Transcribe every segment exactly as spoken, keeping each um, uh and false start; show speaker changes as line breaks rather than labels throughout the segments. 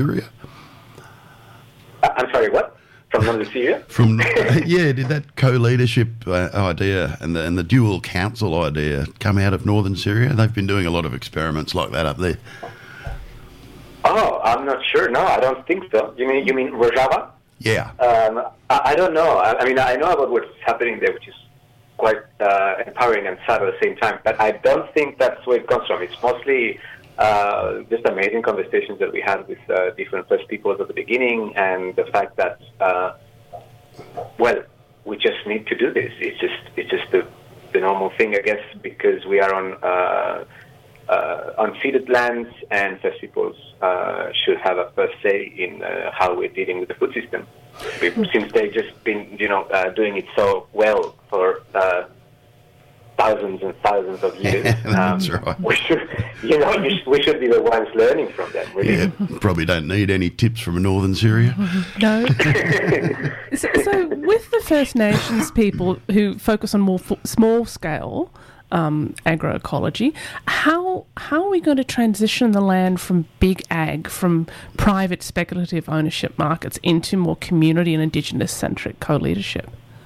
Syria?
Uh, I'm sorry, what? From Northern Syria?
From yeah, did that co-leadership uh, idea and the and the dual council idea come out of Northern Syria? They've been doing a lot of experiments like that up there.
Oh, I'm not sure. No, I don't think so. You mean you mean Rojava?
Yeah.
Um, I, I don't know. I, I mean, I know about what's happening there, which is quite uh, empowering and sad at the same time. But I don't think that's where it comes from. It's mostly uh, just amazing conversations that we had with uh, different First Peoples at the beginning, and the fact that, uh, well, we just need to do this. It's just it's just the, the normal thing, I guess, because we are on uh, uh, unceded lands, and First Peoples uh, should have a first say in uh, how we're dealing with the food system. Since they've just been, you know, uh, doing it so well for uh, thousands and thousands of years.
That's
um,
right.
We should, you know, you sh- we should be the ones learning from them, really.
Yeah, probably don't need any tips from Northern Syria.
No. so, so with the First Nations people who focus on more f- small scale um, agroecology, how how are we going to transition the land from big ag, from private speculative ownership markets into more community and Indigenous centric co-leadership?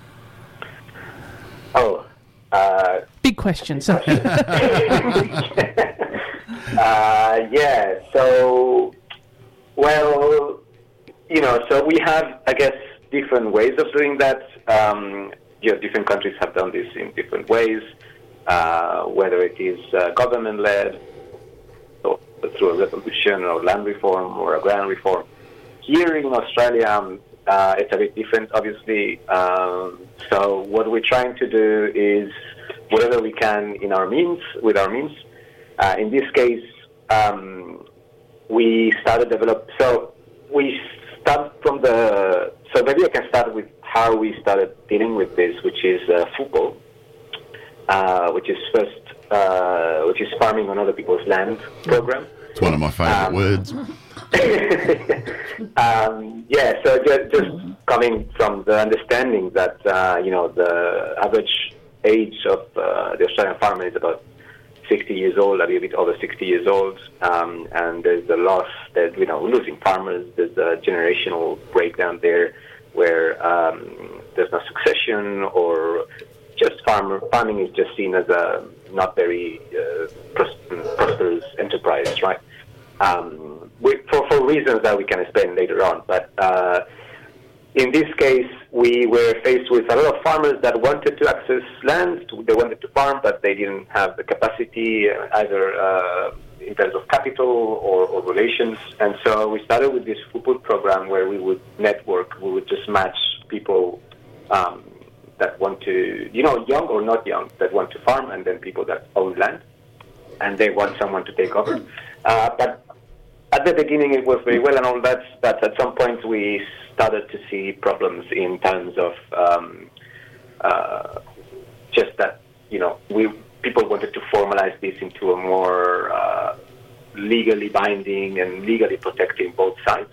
Oh. Uh,
Big questions.
uh, yeah, so, well, you know, so we have, I guess, different ways of doing that. Um, you know, different countries have done this in different ways, uh, whether it is uh, government-led, or through a revolution, or land reform, or agrarian reform. Here in Australia, um, uh, it's a bit different, obviously. Um, so what we're trying to do is whatever we can in our means, with our means. Uh, in this case, um, we started develop. So we start from the. So maybe I can start with how we started dealing with this, which is uh, FUPO, uh, which is first, uh, which is farming on other people's land program.
It's one of my favourite
Um,
words.
um, yeah, so just, just coming from the understanding that uh, you know the average age of uh, the Australian farmer is about sixty years old, a little bit over sixty years old, um, and there's a loss that, you know, losing farmers, there's a generational breakdown there where um, there's no succession, or just farmer farming is just seen as a not very uh, pros- prosperous enterprise, right? Um, we, for, for reasons that we can explain later on, but uh, in this case, we were faced with a lot of farmers that wanted to access land, they wanted to farm, but they didn't have the capacity, uh, either uh, in terms of capital or, or relations. And so we started with this FUPO program where we would network, we would just match people um, that want to, you know, young or not young, that want to farm, and then people that own land, and they want someone to take over. Uh, but at the beginning it was very well and all that, but at some point we started to see problems in terms of um, uh, just that, you know, we people wanted to formalize this into a more uh, legally binding and legally protecting both sides,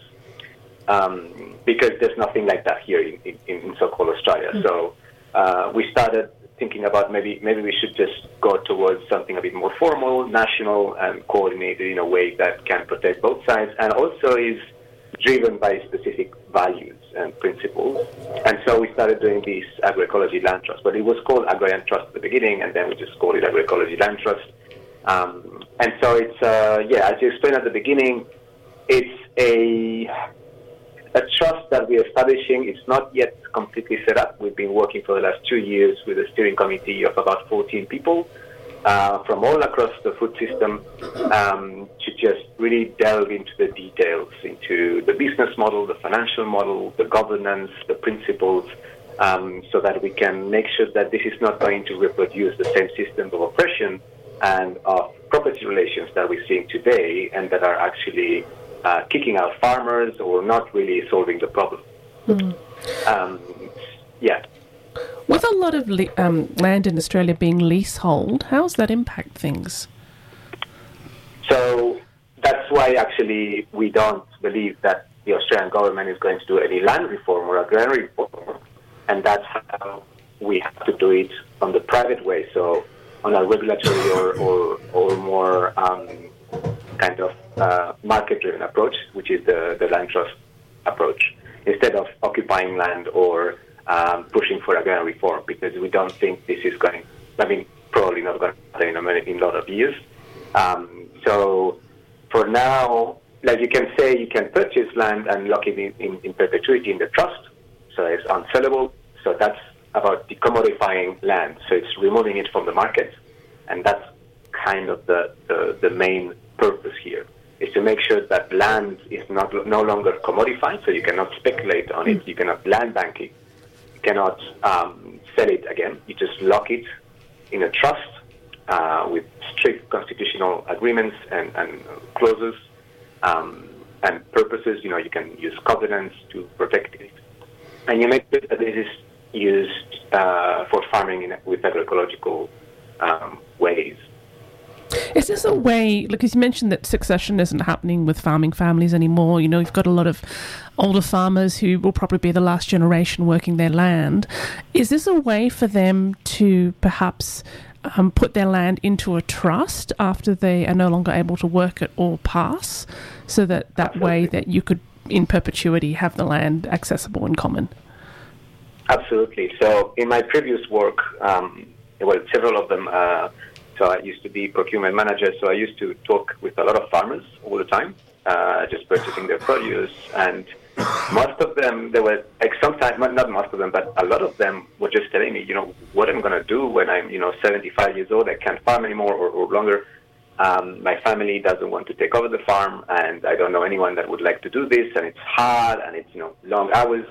um, because there's nothing like that here in, in, in so-called Australia. Mm-hmm. So uh, we started thinking about maybe maybe we should just go towards something a bit more formal, national, and coordinated in a way that can protect both sides, and also is driven by specific values and principles. And so we started doing this agroecology land trust, but it was called agrarian trust at the beginning, and then we just called it agroecology land trust. Um, and so it's, uh, yeah, as you explained at the beginning, it's a a trust that we're establishing. It's not yet completely set up. We've been working for the last two years with a steering committee of about fourteen people uh, from all across the food system um, to just really delve into the details, into the business model, the financial model, the governance, the principles, um, so that we can make sure that this is not going to reproduce the same system of oppression and of property relations that we're seeing today, and that are actually Uh, kicking out farmers or not really solving the problem. Mm. Um, yeah.
With a lot of le- um, land in Australia being leasehold, how does that impact things?
So that's why actually we don't believe that the Australian government is going to do any land reform or agrarian reform, and that's how we have to do it on the private way, so on a regulatory or, or, or more um, kind of uh, market-driven approach, which is the, the land trust approach, instead of occupying land or um, pushing for agrarian reform, because we don't think this is going, I mean, probably not going to happen in a, many, in a lot of years. Um, so for now, like you can say, you can purchase land and lock it in, in, in perpetuity in the trust, so it's unsellable. So that's about decommodifying land. So it's removing it from the market, and that's kind of the, the, the main purpose here, is to make sure that land is not no longer commodified, so you cannot speculate on it, you cannot land bank it, you cannot um, sell it again. You just lock it in a trust uh, with strict constitutional agreements and, and clauses um, and purposes. You know, you can use covenants to protect it, and you make sure that this is used uh, for farming in, with agroecological um, ways.
Is this a way, like you mentioned that succession isn't happening with farming families anymore, you know, you've got a lot of older farmers who will probably be the last generation working their land. Is this a way for them to perhaps um, put their land into a trust after they are no longer able to work it or pass, so that that
Absolutely.
way that you could in perpetuity have the land accessible in common?
Absolutely. So in my previous work, um, well, several of them, uh, so I used to be procurement manager, so I used to talk with a lot of farmers all the time, uh, just purchasing their produce, and most of them, they were, like sometimes, not most of them, but a lot of them were just telling me, you know, what I'm going to do when I'm, you know, seventy-five years old, I can't farm anymore or, or longer. Um, my family doesn't want to take over the farm, and I don't know anyone that would like to do this, and it's hard, and it's, you know, long hours.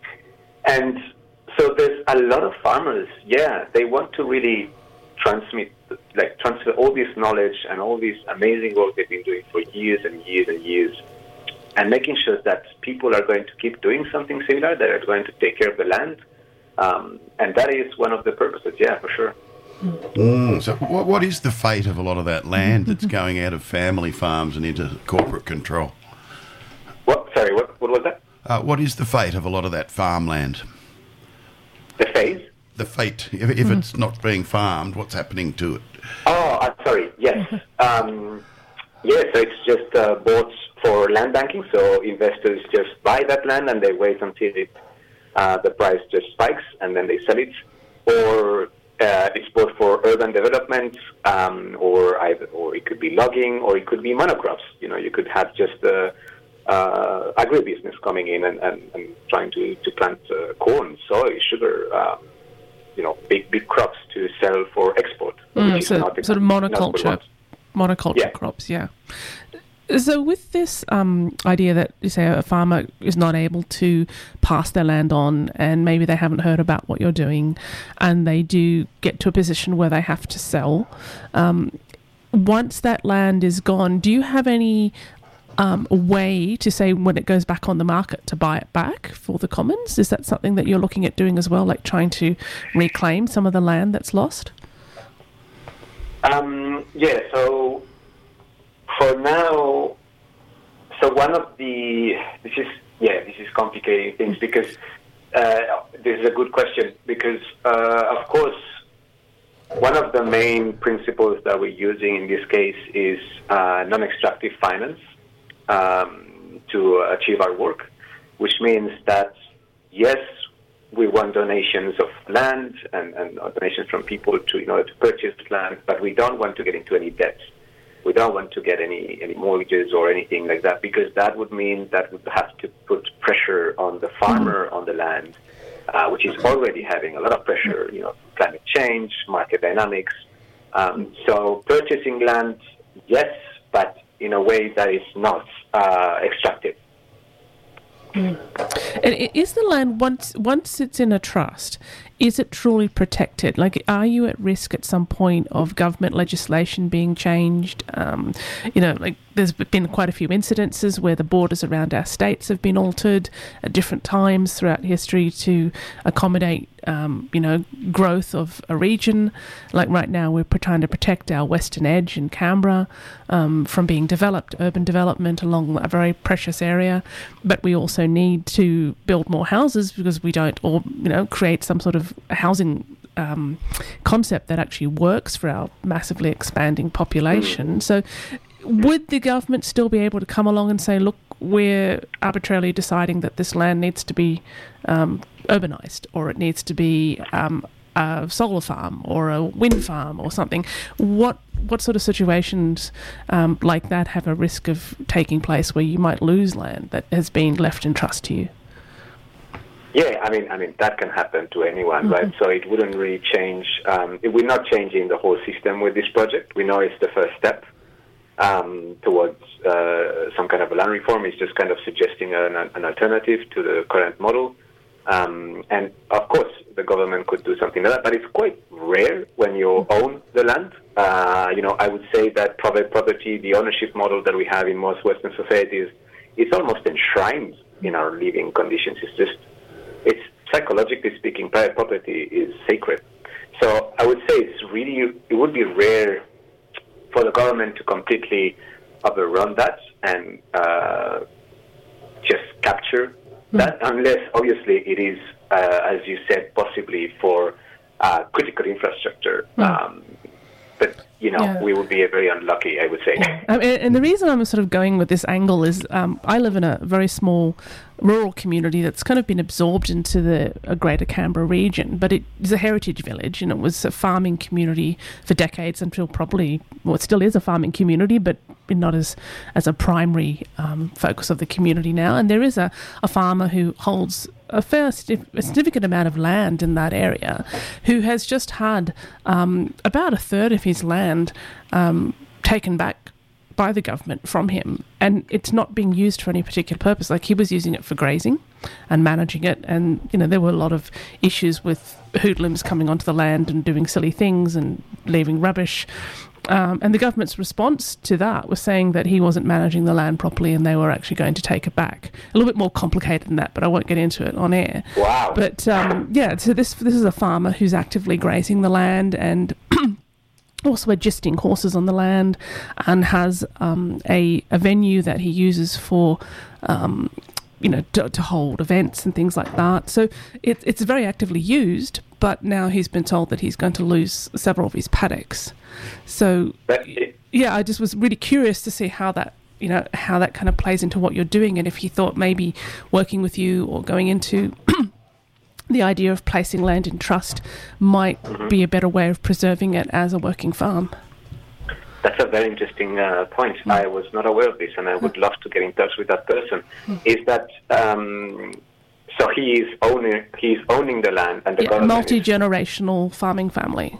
And so there's a lot of farmers, yeah, they want to really transmit, like transfer all this knowledge and all this amazing work they've been doing for years and years and years, and making sure that people are going to keep doing something similar, that are going to take care of the land. Um, and that is one of the purposes, yeah, for sure.
Mm, so what, what is the fate of a lot of that land that's going out of family farms and into corporate control?
What? Sorry, what, what was that?
Uh, what is the fate of a lot of that farmland?
The phase?
The fate, if, if mm. it's not being farmed, what's happening to it?
Oh, uh, sorry, yes. um, yes, so it's just uh, bought for land banking, so investors just buy that land and they wait until it, uh, the price just spikes and then they sell it. Or uh, it's bought for urban development, um, or either, or it could be logging, or it could be monocrops. You know, you could have just the uh, agribusiness coming in and, and, and trying to, to plant uh, corn, soy, sugar, um, you know, big big crops to sell for export.
Mm,
which
so
is not
sort of monoculture, monoculture
yeah.
crops, yeah. So with this um, idea that, you say, a farmer is not able to pass their land on, and maybe they haven't heard about what you're doing, and they do get to a position where they have to sell, um, once that land is gone, do you have any um, way to say when it goes back on the market to buy it back for the commons? Is that something that you're looking at doing as well, like trying to reclaim some of the land that's lost?
Um, yeah, so for now, so one of the, this is, yeah, this is complicating things because uh, this is a good question because, uh, of course, one of the main principles that we're using in this case is uh, non-extractive finance um, to achieve our work, which means that, yes, we want donations of land and, and donations from people to, in order to purchase land, but we don't want to get into any debt. We don't want to get any, any mortgages or anything like that, because that would mean that we'd have to put pressure on the farmer on the land, uh, which is already having a lot of pressure, you know, climate change, market dynamics. Um, so purchasing land, yes, but in a way that is not uh, extractive.
Mm. And is the land, once once it's in a trust, is it truly protected? Like, are you at risk at some point of government legislation being changed? Um, you know, like there's been quite a few incidences where the borders around our states have been altered at different times throughout history to accommodate, um, you know, growth of a region. Like right now, we're trying to protect our western edge in Canberra um, from being developed, urban development along a very precious area. But we also need to build more houses because we don't, or, you know, create some sort of housing um, concept that actually works for our massively expanding population. So would the government still be able to come along and say, look, we're arbitrarily deciding that this land needs to be um, urbanised, or it needs to be um, a solar farm or a wind farm or something? What what sort of situations um, like that have a risk of taking place where you might lose land that has been left in trust to you?
Yeah, I mean, I mean that can happen to anyone, mm-hmm. right? So it wouldn't really change. Um, it, we're not changing the whole system with this project. We know it's the first step um, towards uh, some kind of a land reform. It's just kind of suggesting an, an alternative to the current model. Um, and of course, the government could do something like that, but it's quite rare when you own the land. Uh, you know, I would say that private property, the ownership model that we have in most Western societies, it's almost enshrined in our living conditions. It's just, it's psychologically speaking, private property is sacred. So I would say it's really, it would be rare for the government to completely overrun that and uh, just capture that, unless obviously it is, uh, as you said, possibly for uh, critical infrastructure. Mm. Um, but, you know, yeah. we would be very unlucky, I would say.
Yeah. Um, and, and the reason I'm sort of going with this angle is um, I live in a very small rural community that's kind of been absorbed into the a greater Canberra region, but it is a heritage village, and it was a farming community for decades until probably, well, it still is a farming community, but not as as a primary um, focus of the community now. And there is a, a farmer who holds a fair sti- a significant amount of land in that area, who has just had um, about a third of his land um, taken back by the government from him, and it's not being used for any particular purpose. Like, he was using it for grazing and managing it, and you know there were a lot of issues with hoodlums coming onto the land and doing silly things and leaving rubbish. Um, and the government's response to that was saying that he wasn't managing the land properly and they were actually going to take it back. A little bit more complicated than that, but I won't get into it on air.
Wow.
But um, yeah, so this this is a farmer who's actively grazing the land and also adjusting horses on the land, and has um, a, a venue that he uses for um, you know, to, to hold events and things like that. So it, it's very actively used, but now he's been told that he's going to lose several of his paddocks. So, yeah, I just was really curious to see how that, you know, how that kind of plays into what you're doing, and if he thought maybe working with you or going into the idea of placing land in trust might mm-hmm. be a better way of preserving it as a working farm.
That's a very interesting uh, point. Mm. I was not aware of this, and I would love to get in touch with that person. Mm. Is that um, so? He is owning. He's owning the land, and the
yeah,
government
multi-generational is... farming family.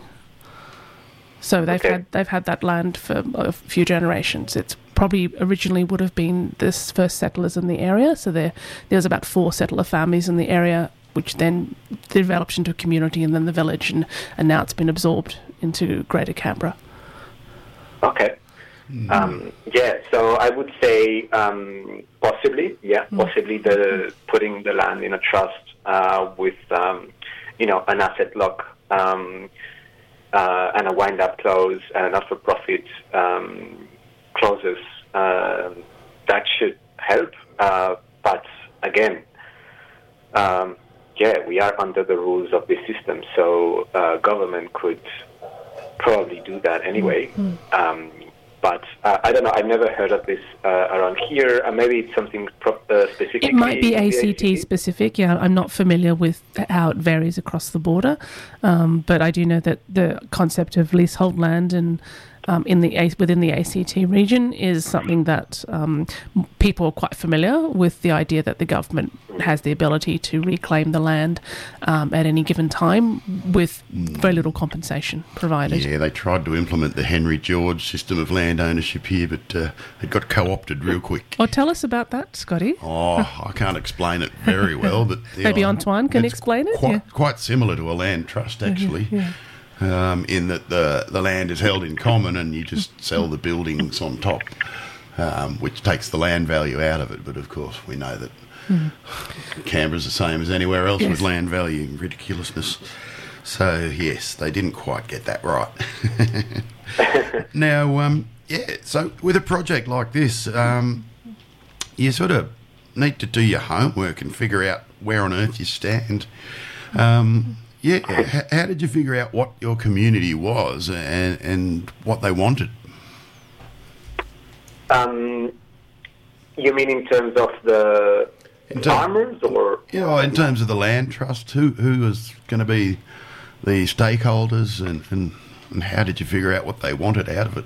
So they've okay. had they've had that land for a few generations. It's probably originally would have been this first settlers in the area. So there there's about four settler families in the area, which then developed into a community and then the village, and, and now it's been absorbed into Greater Canberra.
Okay. Mm. Um, yeah, so I would say um, possibly, yeah, mm. possibly the putting the land in a trust uh, with, um, you know, an asset lock um, uh, and a wind-up clause and an not-for-profit um, clauses, uh, that should help. Uh, but again, um, yeah, we are under the rules of the system, so uh, government could probably do that anyway. Mm. Um, but uh, I don't know, I've never heard of this uh, around here. Uh, maybe it's something pro- uh, specific.
It might be A C T specific, yeah. I'm not familiar with how it varies across the border, um, but I do know that the concept of leasehold land and Um, in the within the A C T region is something that um, people are quite familiar with, the idea that the government has the ability to reclaim the land um, at any given time with very little compensation provided.
Yeah, they tried to implement the Henry George system of land ownership here, but uh, it got co-opted real quick.
Well, tell us about that, Scotty.
Oh, I can't explain it very well, but
maybe
know,
Antoine can explain it.
Quite,
yeah.
quite similar to a land trust, actually.
Yeah, yeah.
Um, in that the the land is held in common and you just sell the buildings on top, um, which takes the land value out of it. But of course, we know that mm. Canberra's the same as anywhere else yes. with land value ridiculousness. So yes, they didn't quite get that right. Now, um, yeah. So with a project like this, um, you sort of need to do your homework and figure out where on earth you stand. Um, Yeah, how did you figure out what your community was and, and what they wanted?
Um, you mean in terms of the
In term-
farmers, or
You know, in terms of the land trust, who who is going to be the stakeholders, and, and, and how did you figure out what they wanted out of it?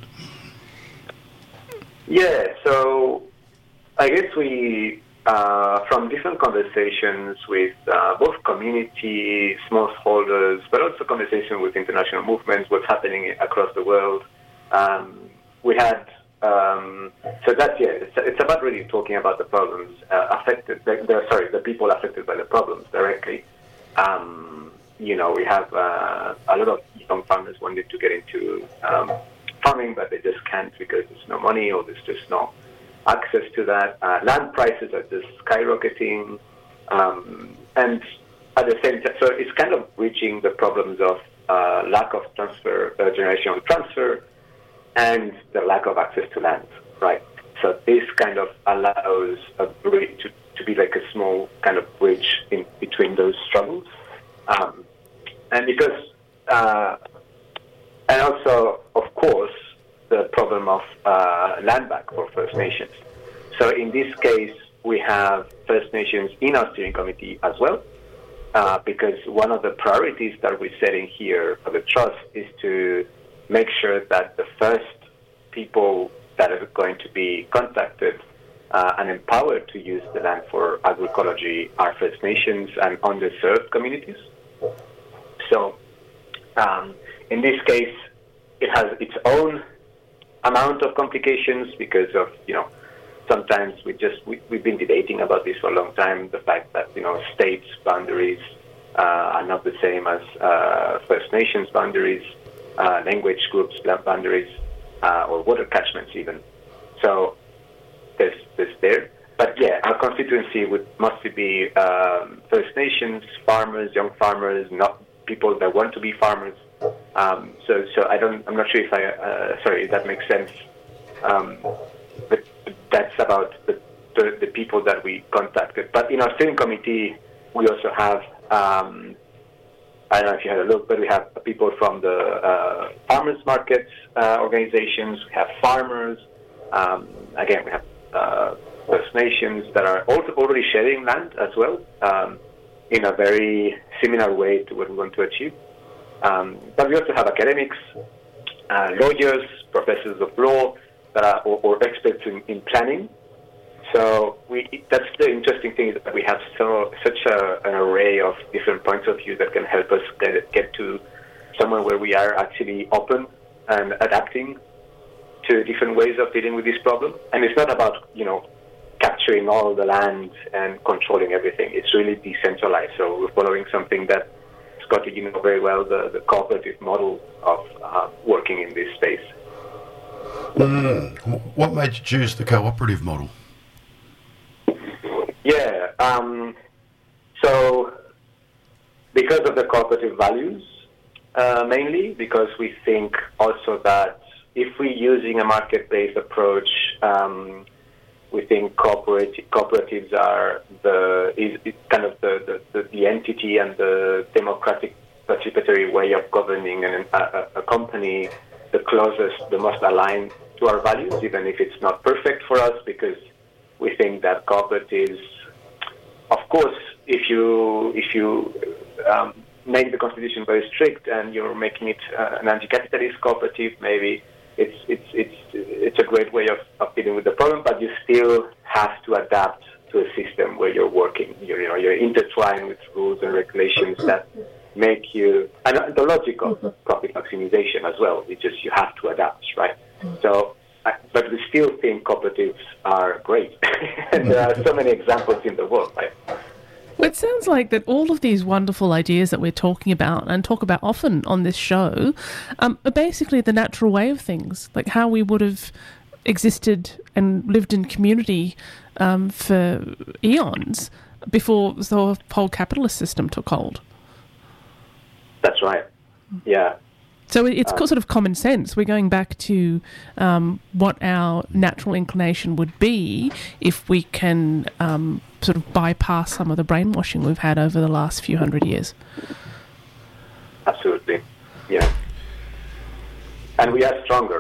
yeah? So I guess we, uh, from different conversations with uh, both community, smallholders, but also conversation with international movements, what's happening across the world. Um, we had, um, so that's, yeah, it's, it's about really talking about the problems uh, affected, the, the, sorry, the people affected by the problems directly. Um, you know, we have uh, a lot of young farmers wanted to get into um, farming, but they just can't because there's no money or there's just no access to that. Uh, land prices are just skyrocketing. Um, and at the same time, so it's kind of reaching the problems of uh, lack of transfer, uh, generational transfer, and the lack of access to land, right? So this kind of allows a bridge to, to be like a small kind of bridge in between those struggles. Um, and because, uh, and also, of course, the problem of uh, land back for First Nations. So in this case, we have First Nations in our steering committee as well, uh, because one of the priorities that we're setting here for the trust is to make sure that the first people that are going to be contacted uh, and empowered to use the land for agroecology are First Nations and underserved communities. So um, in this case, it has its own amount of complications because of, you know, sometimes we just, we, we've been debating about this for a long time, the fact that, you know, states' boundaries uh, are not the same as uh, First Nations boundaries, uh, language groups' boundaries, uh, or water catchments even. So there's, there's there. But yeah, our constituency would mostly be um, First Nations, farmers, young farmers, not people that want to be farmers. Um, so, so I don't. I'm not sure if I. Uh, sorry, if that makes sense. Um, but that's about the, the the people that we contacted. But in our steering committee, we also have. Um, I don't know if you had a look, but we have people from the uh, farmers markets uh, organizations. We have farmers. Um, again, we have uh, First Nations that are also already sharing land as well, um, in a very similar way to what we want to achieve. Um, but we also have academics, uh, lawyers, professors of law, that are, or, or experts in, in planning. So we, that's the interesting thing, is that we have so such a, an array of different points of view that can help us get, get to somewhere where we are actually open and adapting to different ways of dealing with this problem. And it's not about, you know, capturing all the land and controlling everything. It's really decentralized. So we're following something that Scotty, you know very well, the, the cooperative model of uh, working in this space.
Mm. What made you choose the cooperative model?
Yeah, um, so because of the cooperative values, uh, mainly, because we think also that if we're using a market-based approach, um, we think cooperative, cooperatives are the is, is kind of the, the, the, the entity and the democratic participatory way of governing an, a, a company, the closest, the most aligned to our values, even if it's not perfect for us, because we think that cooperatives, of course, if you if you um, make the constitution very strict and you're making it uh, an anti-capitalist cooperative, maybe It's it's it's it's a great way of, of dealing with the problem, but you still have to adapt to a system where you're working. You're you know you're intertwined with rules and regulations that make you, and the logic of profit maximization as well. It's just you have to adapt, right? So, but we still think cooperatives are great, and there are so many examples in the world, right?
Well, it sounds like that all of these wonderful ideas that we're talking about and talk about often on this show um, are basically the natural way of things, like how we would have existed and lived in community um, for eons before the whole capitalist system took hold.
That's right. Yeah.
So it's um, sort of common sense. We're going back to um, what our natural inclination would be if we can um, sort of bypass some of the brainwashing we've had over the last few hundred years.
Absolutely, yeah. And we are stronger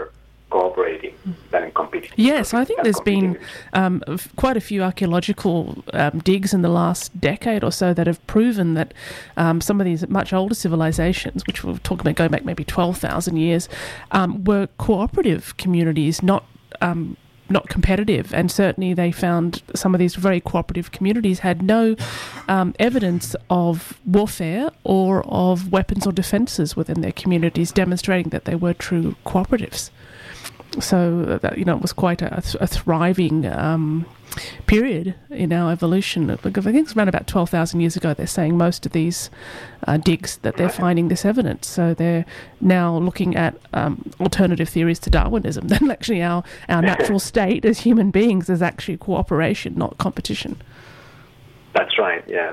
cooperating than in competing.
Yes, I think
Than
there's been
competing.
um, f- quite a few archaeological um, digs in the last decade or so that have proven that um, some of these much older civilizations, which we're talking about going back maybe twelve thousand years, um, were cooperative communities, not um, not competitive. And certainly they found some of these very cooperative communities had no um, evidence of warfare or of weapons or defences within their communities, demonstrating that they were true cooperatives. So, that, you know, it was quite a, a thriving um, period in our evolution. I think it's around about twelve thousand years ago, they're saying most of these uh, digs that they're finding this evidence. So they're now looking at um, alternative theories to Darwinism. Then actually our, our natural state as human beings is actually cooperation, not competition.
That's right, yeah.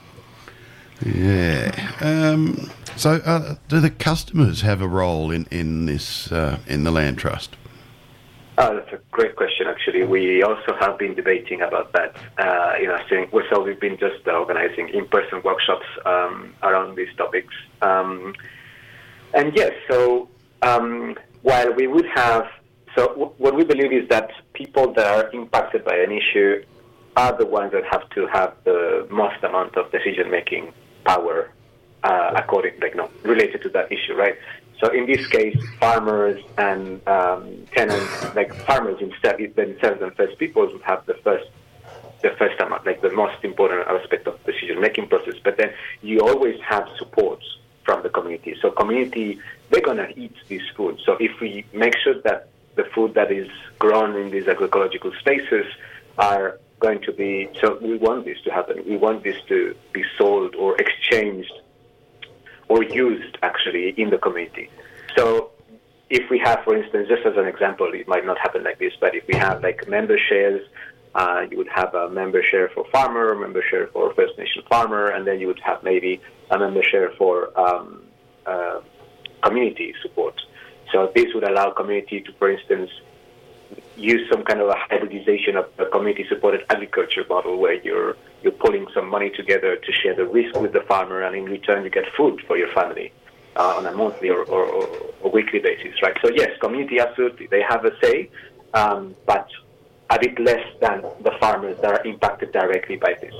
Yeah. Um, so, uh, do the customers have a role in in this uh, in the land trust?
Oh, that's a great question, actually. We also have been debating about that. Uh, you know, saying, well, so we've been just organizing in-person workshops um, around these topics. Um, and yes, so um, while we would have, so w- what we believe is that people that are impacted by an issue are the ones that have to have the most amount of decision-making power uh, according, like, no, related to that issue, right? So in this case, farmers and um, tenants, like farmers instead, themselves and first peoples would have the first, the first amount, like the most important aspect of decision-making process. But then you always have support from the community. So community, they're going to eat this food. So if we make sure that the food that is grown in these agroecological spaces are going to be, so we want this to happen. We want this to be sold or exchanged or used, actually, in the community. So if we have, for instance, just as an example, it might not happen like this, but if we have, like, member shares, uh, you would have a member share for farmer, a member share for First Nation farmer, and then you would have maybe a member share for um, uh, community support. So this would allow community to, for instance, use some kind of a hybridization of a community-supported agriculture model where you're you're pulling some money together to share the risk with the farmer, and in return you get food for your family uh, on a monthly or, or, or, or weekly basis, right? So yes, community absolutely, they have a say, um, but a bit less than the farmers that are impacted directly by this.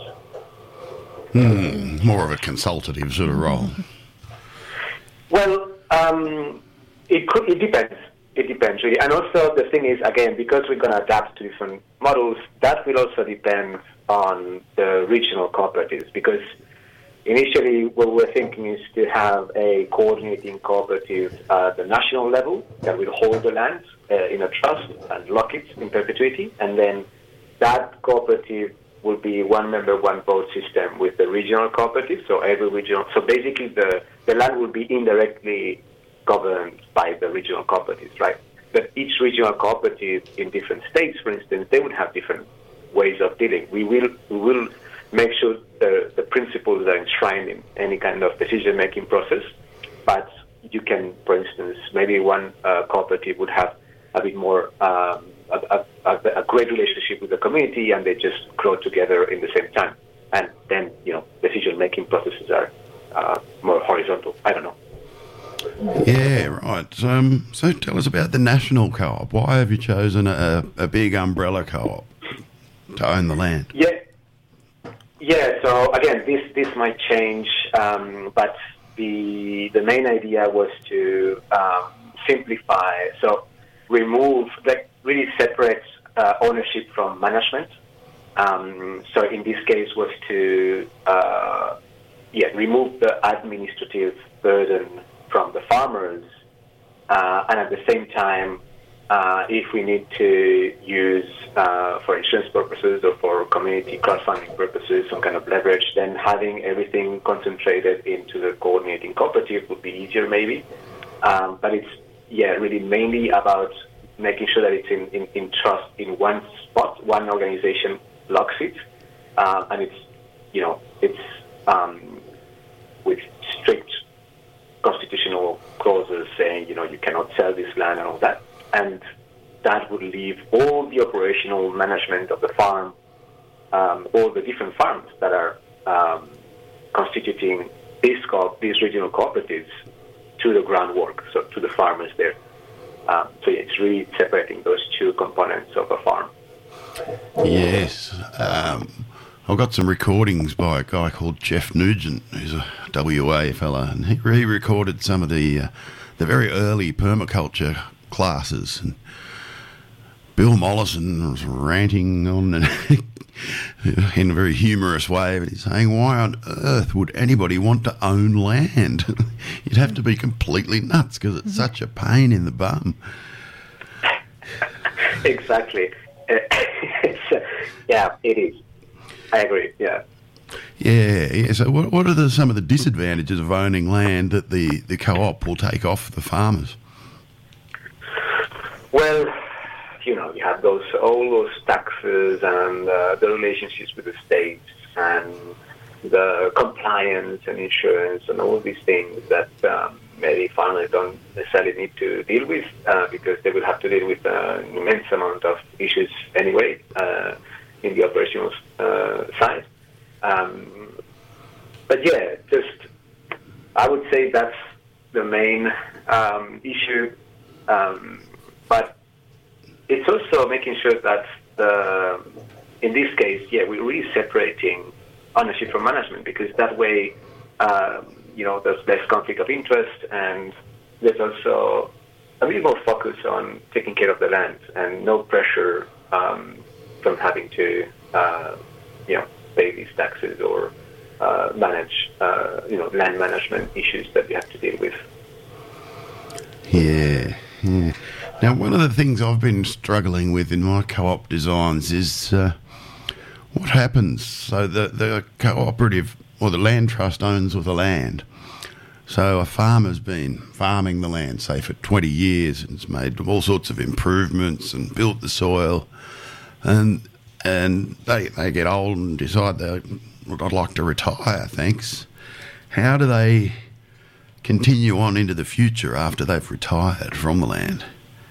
Hmm, more of a consultative sort of role.
Well, um, it could, it depends. It depends, really. And also the thing is, again, because we're going to adapt to different models, that will also depend on the regional cooperatives, because initially what we're thinking is to have a coordinating cooperative at the national level that will hold the land uh, in a trust and lock it in perpetuity, and then that cooperative will be one member, one vote system with the regional cooperative, so every regional, so basically the, the land will be indirectly governed by the regional cooperatives, right? But each regional cooperative in different states, for instance, they would have different ways of dealing. We will we will make sure the, the principles are enshrined in any kind of decision-making process, but you can, for instance, maybe one uh, cooperative would have a bit more, um, a, a, a great relationship with the community, and they just grow together in the same time. And then, you know, decision-making processes are uh, more horizontal. I don't know.
Yeah, right. Um, so tell us about the national co-op. Why have you chosen a, a big umbrella co-op to own the land?
Yeah, yeah. So again, this this might change, um, but the the main idea was to um, simplify. So remove, like, really separate uh, ownership from management. Um, so in this case, was to uh, yeah remove the administrative burden from the farmers, uh, and at the same time, uh, if we need to use uh, for insurance purposes or for community crowdfunding purposes some kind of leverage, then having everything concentrated into the coordinating cooperative would be easier maybe. Um, but it's, yeah, really mainly about making sure that it's in, in, in trust in one spot, one organization locks it, uh, and it's, you know, it's um, with strict constitutional clauses saying, you know, you cannot sell this land and all that. And that would leave all the operational management of the farm, um, all the different farms that are um, constituting these, co- these regional cooperatives to the groundwork, so to the farmers there. Um, so it's really separating those two components of a farm.
Yes. Um, I've got some recordings by a guy called Jeff Nugent, who's a W A fella, and he, he recorded some of the uh, the very early permaculture classes. And Bill Mollison was ranting on and in a very humorous way, but he's saying, why on earth would anybody want to own land? You'd have to be completely nuts because it's such a pain in the bum.
Exactly. It's, uh, yeah, it is. I agree, yeah.
Yeah, yeah. So what, what are the, some of the disadvantages of owning land that the, the co-op will take off the farmers?
Well, you know, you have those all those taxes and uh, the relationships with the states and the compliance and insurance and all these things that um, maybe farmers don't necessarily need to deal with uh, because they will have to deal with uh, an immense amount of issues anyway uh, in the operational uh, side. Um, but yeah, just I would say that's the main um, issue. Um, but it's also making sure that the, in this case, yeah, we're really separating ownership from management because that way, um, you know, there's less conflict of interest and there's also a little more focus on taking care of the land and no pressure um, from having to, uh, you know, pay these taxes or uh, manage, uh, you know, land management issues that we have to deal with.
Yeah, yeah. Now, one of the things I've been struggling with in my co-op designs is uh, what happens. So the, the cooperative or the land trust owns all the land. So a farmer's been farming the land, say, for twenty years and has made all sorts of improvements and built the soil. And and they, they get old and decide they, I'd like to retire, thanks. How do they continue on into the future after they've retired from the land?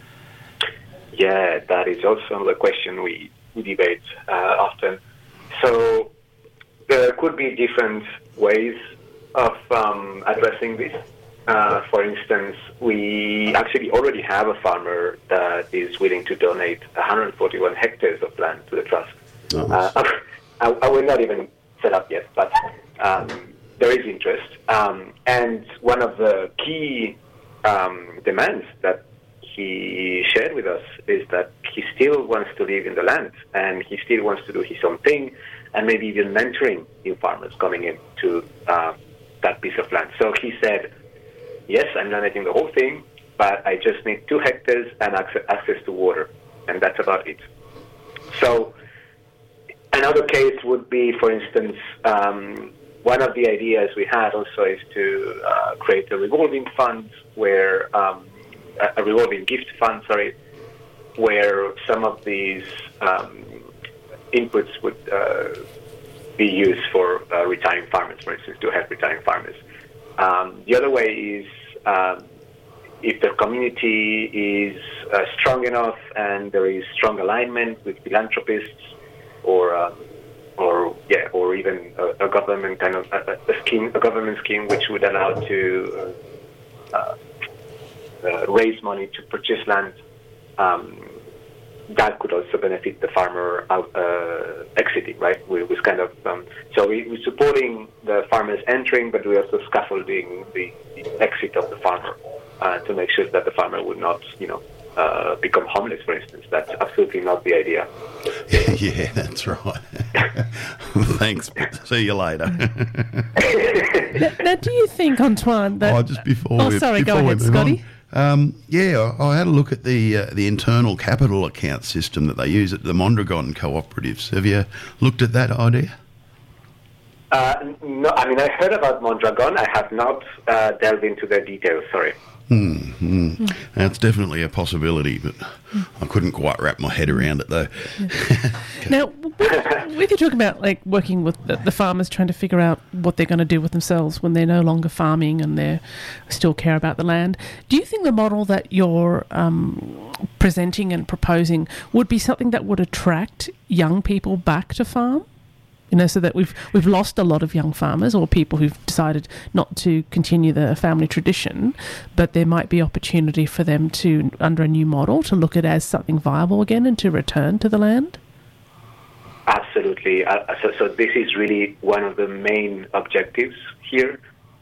Yeah, that is also another question we, we debate uh, often. So there could be different ways of um, addressing this. Uh, for instance, we actually already have a farmer that is willing to donate one hundred forty-one hectares of land to the trust. Nice. Uh, I, I will not even set up yet, but um, there is interest. Um, and one of the key um, demands that he shared with us is that he still wants to live in the land and he still wants to do his own thing and maybe even mentoring new farmers coming into uh, that piece of land. So he said, yes, I'm donating the whole thing, but I just need two hectares and access, access to water, and that's about it. So another case would be, for instance, um, one of the ideas we had also is to uh, create a revolving fund where um, a revolving gift fund, sorry, where some of these um, inputs would uh, be used for uh, retiring farmers, for instance, to help retiring farmers. Um, the other way is um, if the community is uh, strong enough and there is strong alignment with philanthropists or um, or yeah, or even a, a government kind of a, a scheme, a government scheme which would allow to uh, uh, raise money to purchase land. Um, that could also benefit the farmer out, uh, exiting, right? We was kind of um, so we, we're supporting the farmers entering, but we're also scaffolding the, the exit of the farmer uh, to make sure that the farmer would not, you know, uh, become homeless, for instance. That's absolutely not the idea.
Yeah, that's right. Thanks. See you later.
now, now, do you think, Antoine, that...
Oh, just before
oh
we,
sorry,
before
go ahead, Scotty.
Um, yeah, I, I had a look at the uh, the internal capital account system that they use at the Mondragon cooperatives. Have you looked at that idea?
Uh, no, I mean, I heard about Mondragon. I have not uh, delved into the details, sorry.
Hmm. Mm. That's definitely a possibility, but mm. I couldn't quite wrap my head around it, though.
Yeah. Now, with, with you talking about like working with the, the farmers, trying to figure out what they're going to do with themselves when they're no longer farming and they still care about the land, do you think the model that you're um, presenting and proposing would be something that would attract young people back to farm? You know, so that we've we've lost a lot of young farmers or people who've decided not to continue the family tradition, but there might be opportunity for them to, under a new model, to look at it as something viable again and to return to the land?
Absolutely. Uh, so, so this is really one of the main objectives here.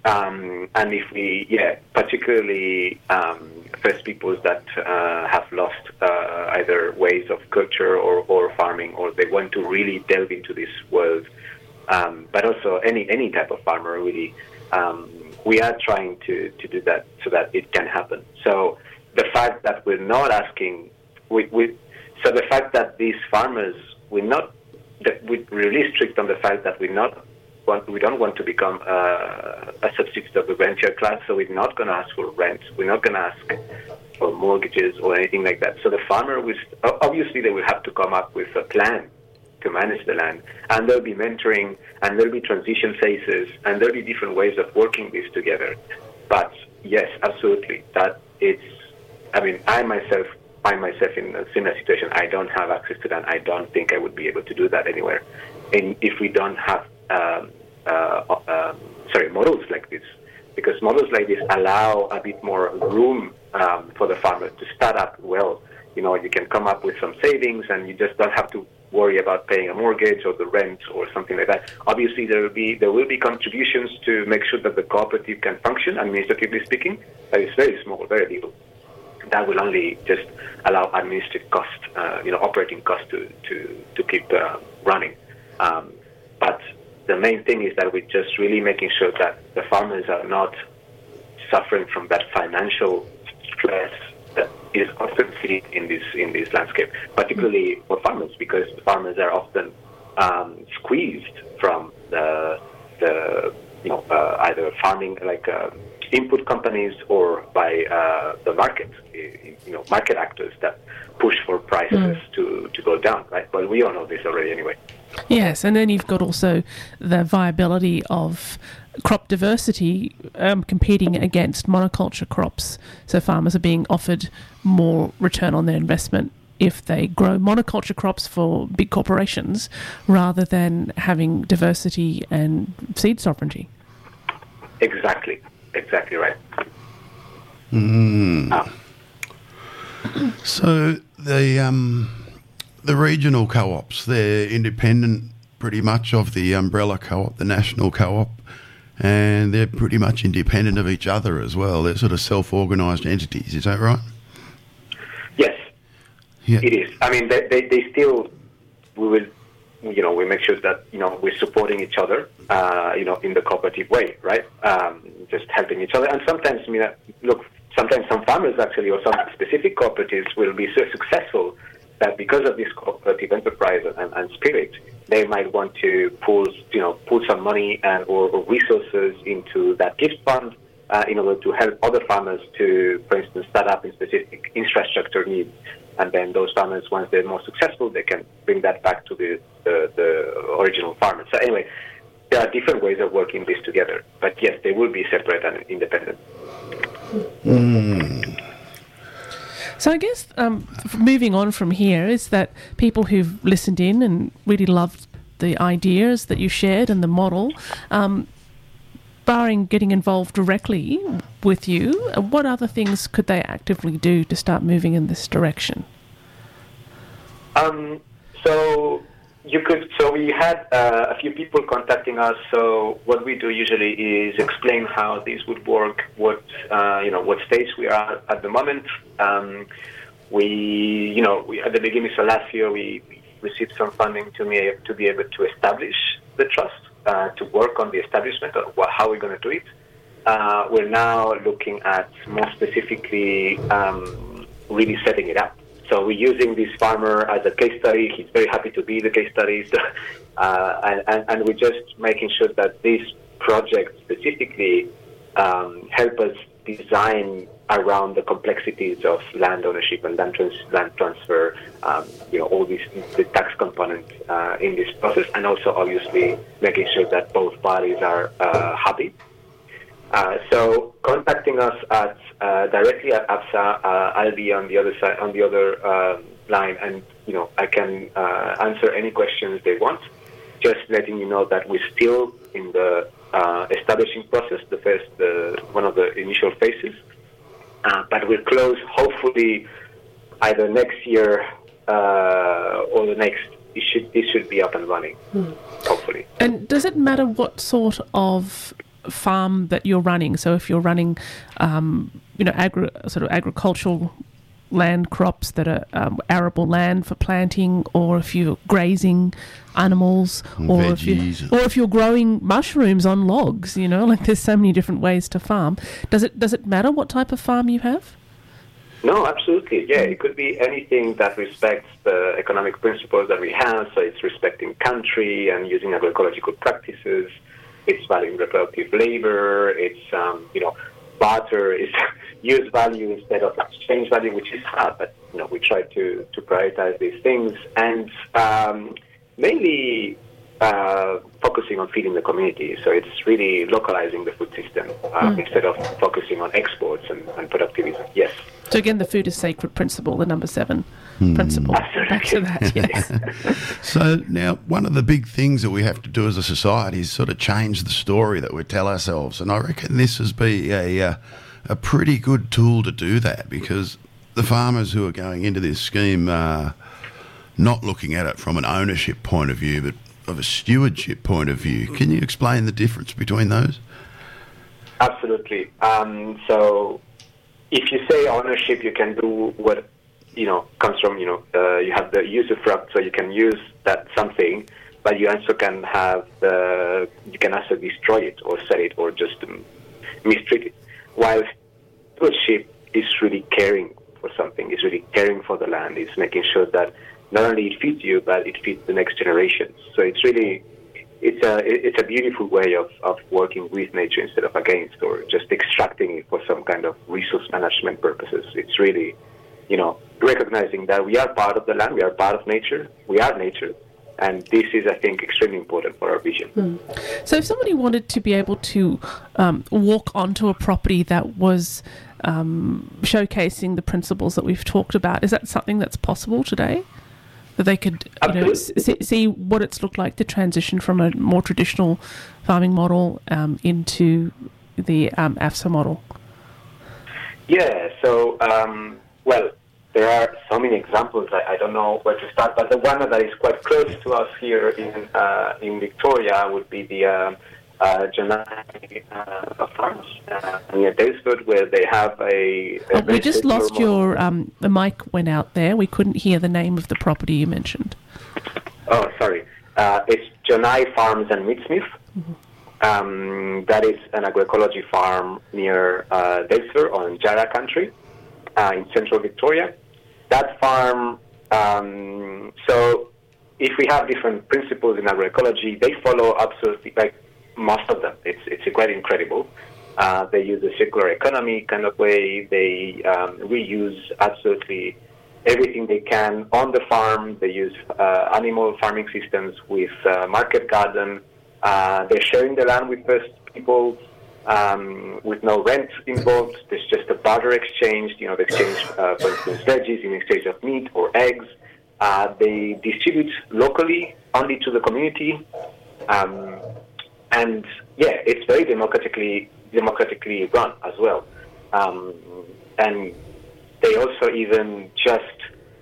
Um, and if we, yeah, particularly um, First Peoples that uh, have lost uh, either ways of culture or, or farming, or they want to really delve into this world, um, but also any any type of farmer, really, um, we are trying to, to do that so that it can happen. So the fact that we're not asking, we, we, so the fact that these farmers, we're not, that we're really strict on the fact that we're not, Want, we don't want to become uh, a substitute of the rentier class, so we're not going to ask for rent. We're not going to ask for mortgages or anything like that. So the farmer will, obviously they will have to come up with a plan to manage the land, and there'll be mentoring, and there'll be transition phases, and there'll be different ways of working this together. But yes, absolutely, that it's, I mean, I myself find myself in a similar situation. I don't have access to that. I don't think I would be able to do that anywhere. And if we don't have Um, uh, um, sorry, models like this, because models like this allow a bit more room um, for the farmer to start up well. You know, you can come up with some savings, and you just don't have to worry about paying a mortgage or the rent or something like that. Obviously, there will be there will be contributions to make sure that the cooperative can function, administratively speaking. That is very small, very little. That will only just allow administrative cost, uh, you know, operating cost to to to keep uh, running. Um, but the main thing is that we're just really making sure that the farmers are not suffering from that financial stress that is often seen in this in this landscape, particularly for farmers, because farmers are often um, squeezed from the the you know uh, either farming like uh, input companies or by uh, the market, you know, market actors that push for prices mm. to to go down. Right, but we all know this already anyway.
Yes, and then you've got also the viability of crop diversity um, competing against monoculture crops. So farmers are being offered more return on their investment if they grow monoculture crops for big corporations rather than having diversity and seed sovereignty.
Exactly, exactly right.
Mm.
Ah.
So the... Um The regional co-ops, they're independent pretty much of the umbrella co-op, the national co-op, and they're pretty much independent of each other as well. They're sort of self-organised entities, is that right?
Yes,
yeah.
It is. I mean, they, they, they still, we will, you know, we make sure that, you know, we're supporting each other, uh, you know, in the cooperative way, right? Um, just helping each other. And sometimes, I mean, look, sometimes some farmers actually, or some specific cooperatives will be so successful that because of this cooperative enterprise and, and spirit, they might want to pull, you know, put some money and or, or resources into that gift fund uh, in order to help other farmers to, for instance, start up in specific infrastructure needs. And then those farmers, once they're more successful, they can bring that back to the, the, the original farmers. So anyway, there are different ways of working this together. But yes, they will be separate and independent.
Mm.
So I guess um, moving on from here is that people who've listened in and really loved the ideas that you shared and the model, um, barring getting involved directly with you, what other things could they actively do to start moving in this direction?
Um, so you could. So we had uh, a few people contacting us. So what we do usually is explain how this would work, what uh, you know, what stage we are at the moment. Um, we, you know, we, at the beginning of last year, we received some funding to me to be able to establish the trust, uh, to work on the establishment of what, how we're going to do it. Uh, we're now looking at more specifically um, really setting it up. So we're using this farmer as a case study. He's very happy to be the case study. So, uh, and, and, and we're just making sure that this project specifically um, help us design around the complexities of land ownership and land, trans- land transfer, um, you know, all these, the tax component uh, in this process, and also obviously making sure that both parties are uh, happy. Uh, so contacting us at uh, directly at APSA, uh, I'll be on the other side, on the other uh, line, and you know I can uh, answer any questions they want. just letting you know that we're still in the uh, establishing process, the first, uh, one of the initial phases. Uh, but we're close, hopefully, either next year uh, or the next. It should, it should be up and running, mm. hopefully.
And does it matter what sort of farm that you're running? So if you're running, um, you know, agri- sort of agricultural land crops that are um, arable land for planting, or if you're grazing animals, or if, you, or if you're growing mushrooms on logs, you know, like there's so many different ways to farm. Does it does it matter what type of farm you have?
No, absolutely. Yeah, it could be anything that respects the economic principles that we have. So it's respecting country and using agroecological practices. It's valuing reproductive labor. It's, um, you know, barter is use value instead of exchange value, which is hard. But, you know, we try to, to prioritize these things. And um, mainly uh, focusing on feeding the community. So it's really localizing the food system uh, mm. instead of focusing on exports and, and productivity. Yes.
So again, the food is sacred principle, the number seven mm. principle.
Absolutely.
Back to that, yes.
So now, one of the big things that we have to do as a society is sort of change the story that we tell ourselves, and I reckon this has been a uh, a pretty good tool to do that, because the farmers who are going into this scheme are not looking at it from an ownership point of view, but of a stewardship point of view. Can you explain the difference between those?
Absolutely. Um, so. If you say ownership, you can do what, you know, comes from, you know, uh, you have the usufruct, so you can use that something, but you also can have the, you can also destroy it or sell it or just um, mistreat it. While stewardship is really caring for something, is really caring for the land, is making sure that not only it feeds you, but it feeds the next generations. So it's really, it's a it's a beautiful way of, of working with nature instead of against, or just extracting it for some kind of resource management purposes. It's really, you know, recognizing that we are part of the land, we are part of nature, we are nature, and this is, I think, extremely important for our vision.
Mm. So if somebody wanted to be able to um, walk onto a property that was um, showcasing the principles that we've talked about, is that something that's possible today? That they could, you know, see, see what it's looked like to transition from a more traditional farming model um, into the um, A F S A model?
Yeah, so, um, well, there are so many examples. I, I don't know where to start, but the one that is quite close to us here in uh, in Victoria would be the uh, uh, Janai uh, farms uh, near Daylesford, where they have a... a
oh, we just lost your... Um, the mic went out there. We couldn't hear the name of the property you mentioned.
Oh, sorry. Uh, it's Janai Farms and Meatsmith. Mm-hmm. Um, that is an agroecology farm near uh, Daylesford on Jarrah country uh, in central Victoria. That farm... Um, so if we have different principles in agroecology, they follow absolutely... like. Most of them. It's it's quite incredible. Uh, they use a circular economy kind of way. They um, reuse absolutely everything they can on the farm. They use uh, animal farming systems with uh, market garden. Uh, they're sharing the land with first people um, with no rent involved. There's just a barter exchange. You know, they exchange, uh, for instance, veggies in exchange of meat or eggs. Uh, they distribute locally only to the community. Um, And yeah, it's very democratically democratically run as well. Um, and they also even just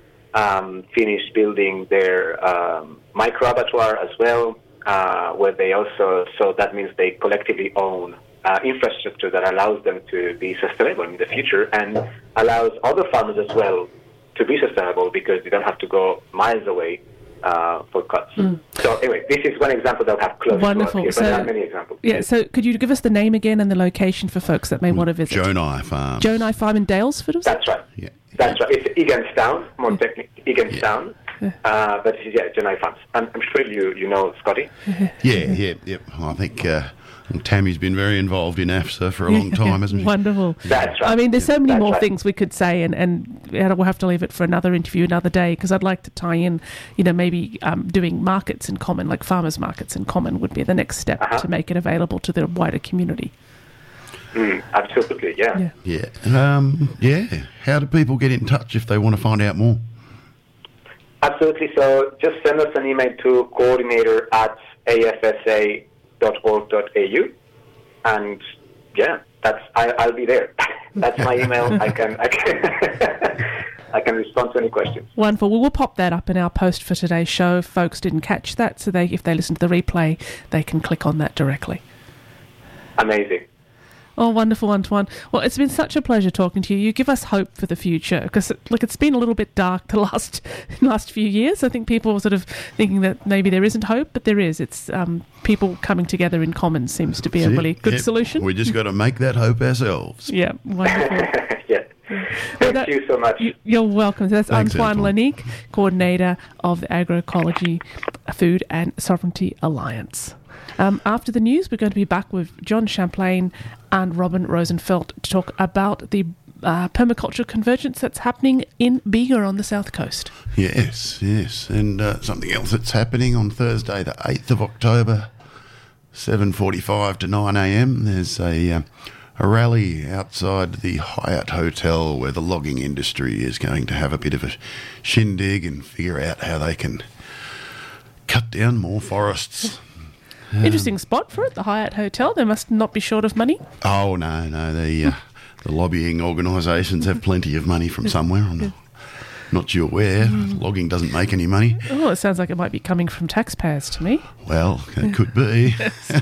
um, finished building their um, micro abattoir as well, uh, where they also, so that means they collectively own uh, infrastructure that allows them to be sustainable in the future and allows other farmers as well to be sustainable because they don't have to go miles away Uh, for cuts. Mm. So anyway, this is one example that we have close
Wonderful.
to us here, but there are many examples.
Yeah, so could you give us the name again and the location for folks that may want to visit?
Jonai Farm.
Jonai Farm in Daylesford?
That's right. Yeah. That's right. It's Eganstown, more mm. technically, Eganstown. Yeah. Uh, but yeah, Jonai Farms. I'm, I'm sure you, you know Scotty.
yeah, yeah, yeah. I think uh, Tammy's been very involved in A F S A for a long time, hasn't she?
Wonderful.
That's right.
I mean, there's so many
That's
more
right.
things we could say, and, and we'll have to leave it for another interview another day, because I'd like to tie in, you know, maybe um, doing markets in common, like farmers markets in common would be the next step uh-huh. to make it available to the wider community.
Mm, absolutely, yeah.
Yeah. Yeah. Um, yeah. How do people get in touch if they want to find out more?
Absolutely. So just send us an email to coordinator at a f s a dot org dot a u, and yeah, that's I, I'll be there. That's my email. I can I can I can respond to any questions.
Wonderful. Well, we'll pop that up in our post for today's show. If folks didn't catch that, so they if they listen to the replay, they can click on that directly.
Amazing.
Oh, wonderful, Antoine. Well, it's been such a pleasure talking to you. You give us hope for the future because, look, it's been a little bit dark the last last few years. I think people were sort of thinking that maybe there isn't hope, but there is. It's um, people coming together in common seems to be a really good
yep.
solution.
We just got to make that hope ourselves.
Yeah, wonderful.
yeah.
Well,
Thank
that,
you so much.
You, you're welcome. So that's
Thanks,
Antoine
Antoine.
Lanique, coordinator of the Agroecology Food and Sovereignty Alliance. Um, after the news, we're going to be back with John Champlain and Robin Rosenfeld to talk about the uh, permaculture convergence that's happening in Bega on the south coast.
Yes, yes. And uh, something else that's happening on Thursday, the eighth of October, seven forty-five to nine a.m. There's a, uh, a rally outside the Hyatt Hotel where the logging industry is going to have a bit of a shindig and figure out how they can cut down more forests.
Interesting spot for it, the Hyatt Hotel. They must not be short of money.
Oh, no, no. The, uh, the lobbying organisations have plenty of money from somewhere. I'm not, not sure where. Mm. Logging doesn't make any money.
Oh, it sounds like it might be coming from taxpayers to me.
Well, it could be.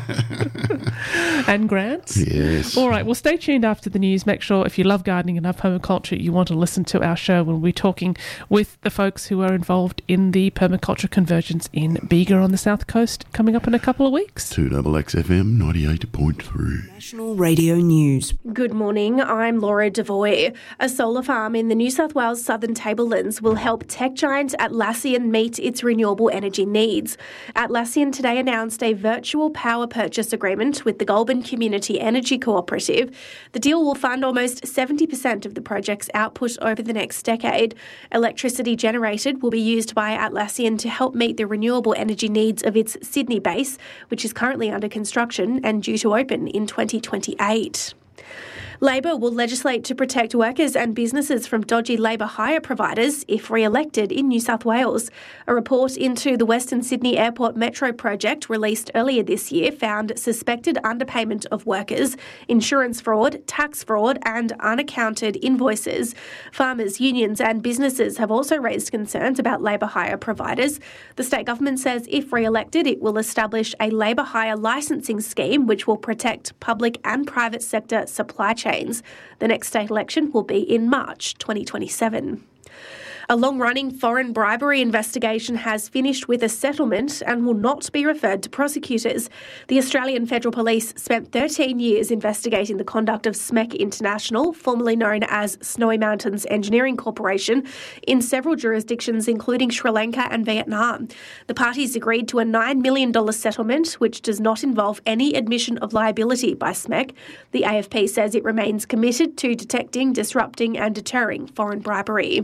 And grants.
Yes.
All right, well, stay tuned after the news. Make sure if you love gardening and love permaculture, you want to listen to our show when we're talking with the folks who are involved in the permaculture convergence in Bega on the south coast coming up in a couple of weeks.
two X X F M ninety-eight point three.
National Radio News.
Good morning, I'm Laura Devoy. A solar farm in the New South Wales Southern Tablelands will help tech giant Atlassian meet its renewable energy needs. Atlassian today announced a virtual power purchase agreement with the Goulburn Community Energy Cooperative. The deal will fund almost seventy percent of the project's output over the next decade. Electricity generated will be used by Atlassian to help meet the renewable energy needs of its Sydney base, which is currently under construction and due to open in twenty twenty-eight. Labor will legislate to protect workers and businesses from dodgy labour hire providers if re-elected in New South Wales. A report into the Western Sydney Airport Metro project released earlier this year found suspected underpayment of workers, insurance fraud, tax fraud and unaccounted invoices. Farmers, unions and businesses have also raised concerns about labour hire providers. The state government says if re-elected, it will establish a labour hire licensing scheme which will protect public and private sector supply chains. The next state election will be in March twenty twenty-seven. A long-running foreign bribery investigation has finished with a settlement and will not be referred to prosecutors. The Australian Federal Police spent thirteen years investigating the conduct of S M E C International, formerly known as Snowy Mountains Engineering Corporation, in several jurisdictions including Sri Lanka and Vietnam. The parties agreed to a nine million dollars settlement, which does not involve any admission of liability by S M E C. The A F P says it remains committed to detecting, disrupting and deterring foreign bribery.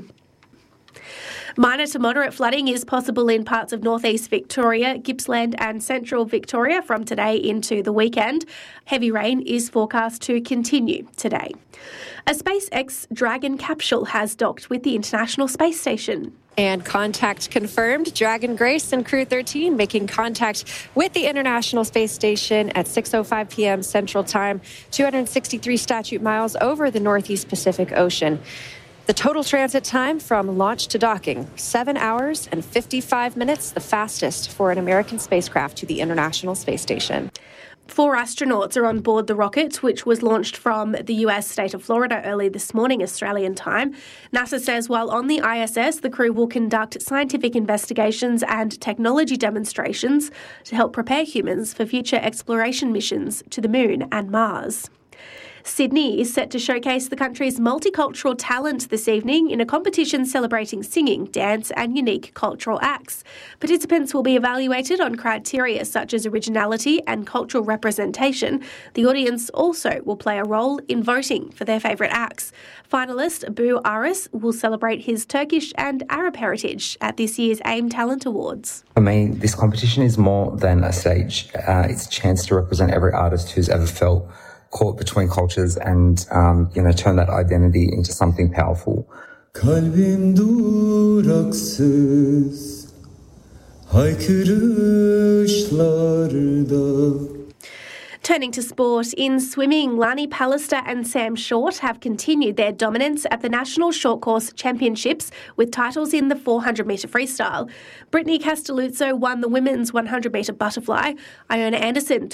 Minor to moderate flooding is possible in parts of northeast Victoria, Gippsland and central Victoria from today into the weekend. Heavy rain is forecast to continue today. A SpaceX Dragon capsule has docked with the International Space Station.
And contact confirmed. Dragon Grace and Crew thirteen making contact with the International Space Station at six oh five p.m. Central Time, two hundred sixty-three statute miles over the Northeast Pacific Ocean. The total transit time from launch to docking, seven hours and fifty-five minutes, the fastest for an American spacecraft to the International Space Station.
Four astronauts are on board the rocket, which was launched from the U S state of Florida early this morning, Australian time. NASA says while on the I S S, the crew will conduct scientific investigations and technology demonstrations to help prepare humans for future exploration missions to the Moon and Mars. Sydney is set to showcase the country's multicultural talent this evening in a competition celebrating singing, dance and unique cultural acts. Participants will be evaluated on criteria such as originality and cultural representation. The audience also will play a role in voting for their favourite acts. Finalist Bu Aris will celebrate his Turkish and Arab heritage at this year's AIM Talent Awards.
For me, this competition is more than a stage. Uh, it's a chance to represent every artist who's ever felt caught between cultures and, um, you know, turn that identity into something powerful.
Kalbim duraksız haykırışlarda.
Turning to sport, in swimming, Lani Pallister and Sam Short have continued their dominance at the National Short Course Championships with titles in the four hundred metre freestyle. Brittany Castelluzzo won the women's one hundred metre butterfly. Iona Anderson